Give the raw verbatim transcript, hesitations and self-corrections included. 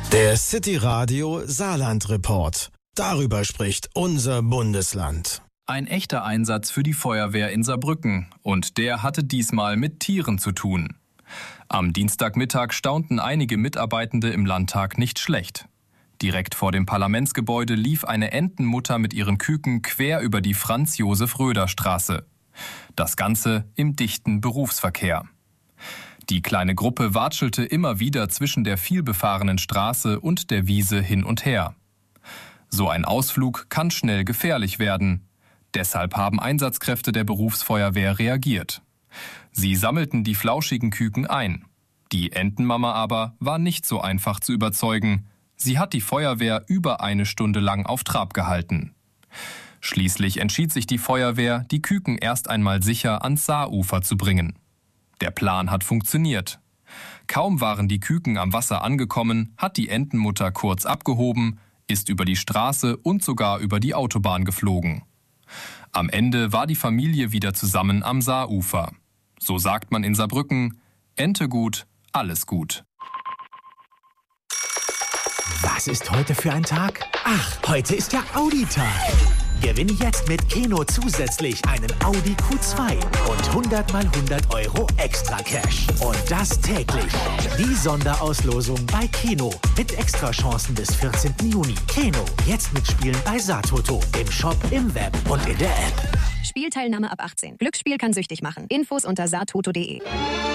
Der City Radio Saarland Report. Darüber spricht unser Bundesland. Ein echter Einsatz für die Feuerwehr in Saarbrücken. Und der hatte diesmal mit Tieren zu tun. Am Dienstagmittag staunten einige Mitarbeitende im Landtag nicht schlecht. Direkt vor dem Parlamentsgebäude lief eine Entenmutter mit ihren Küken quer über die Franz-Josef-Röder-Straße. Das Ganze im dichten Berufsverkehr. Die kleine Gruppe watschelte immer wieder zwischen der vielbefahrenen Straße und der Wiese hin und her. So ein Ausflug kann schnell gefährlich werden. Deshalb haben Einsatzkräfte der Berufsfeuerwehr reagiert. Sie sammelten die flauschigen Küken ein. Die Entenmama aber war nicht so einfach zu überzeugen. Sie hat die Feuerwehr über eine Stunde lang auf Trab gehalten. Schließlich entschied sich die Feuerwehr, die Küken erst einmal sicher ans Saarufer zu bringen. Der Plan hat funktioniert. Kaum waren die Küken am Wasser angekommen, hat die Entenmutter kurz abgehoben, ist über die Straße und sogar über die Autobahn geflogen. Am Ende war die Familie wieder zusammen am Saarufer. So sagt man in Saarbrücken: Ente gut, alles gut. Was ist heute für ein Tag? Ach, heute ist ja Audi-Tag. Gewinne jetzt mit Keno zusätzlich einen Audi Q zwei und hundert mal hundert Euro extra Cash. Und das täglich. Die Sonderauslosung bei Keno mit Extrachancen bis vierzehnten Juni. Keno, jetzt mitspielen bei Saartoto. Im Shop, im Web und in der App. Spielteilnahme ab achtzehn. Glücksspiel kann süchtig machen. Infos unter saartoto punkt de.